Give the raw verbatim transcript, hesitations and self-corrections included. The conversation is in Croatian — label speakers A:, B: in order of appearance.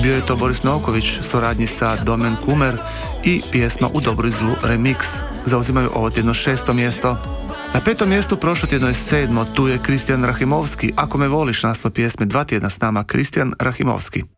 A: Bio je to Boris Novković, suradnji sa Domen Kumer i pjesma U dobru i zlu remix. Zauzimaju ovo tjedno šesto mjesto. Na petom mjestu prošlo tjedno je sedmo, tu je Kristijan Rahimovski. Ako me voliš, naslov pjesme. Dva tjedna s nama Kristijan Rahimovski.